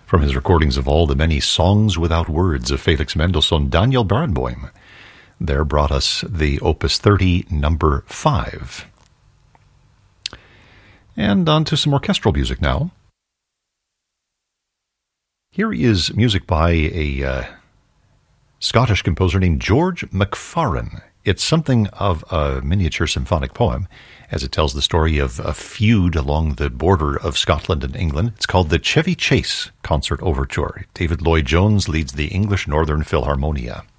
From his recordings of all the many songs without words of Felix Mendelssohn, Daniel Barenboim there brought us the Opus 30, number 5. And on to some orchestral music now. Here is music by a Scottish composer named George McFarren. It's something of a miniature symphonic poem, as it tells the story of a feud along the border of Scotland and England. It's called the Chevy Chase Concert Overture. David Lloyd-Jones leads the English Northern Philharmonia.